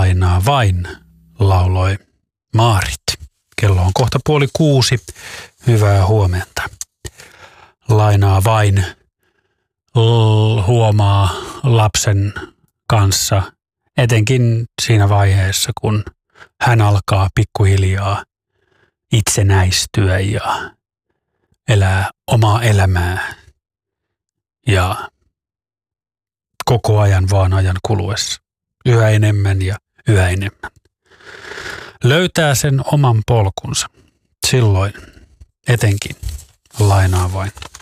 lainaa vain, lauloi Maarit. Kello on kohta 5:30. Hyvää huomenta. Lainaa vain huomaa lapsen kanssa, etenkin siinä vaiheessa, kun hän alkaa pikkuhiljaa itsenäistyä ja elää omaa elämää ja koko ajan vaan ajan kuluessa. Yhä enemmän ja yhä enemmän. Löytää sen oman polkunsa. Silloin etenkin lainaa vain.